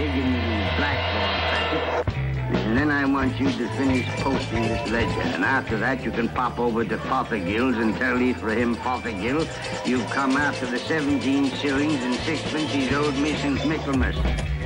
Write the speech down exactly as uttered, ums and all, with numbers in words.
Higgins' blackboard packet. And then I want you to finish posting this ledger. And after that, you can pop over to Fothergill's and tell Ephraim Fothergill you've come after the seventeen shillings and sixpence he's owed me since Michaelmas.